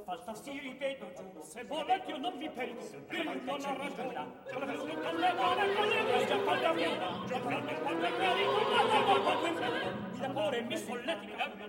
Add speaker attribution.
Speaker 1: falsa si ripeto giù, se volete io non vi perdo, io non ho ragione. Con le mani, già fatta via, già fatta il merito, il amore mi solletica,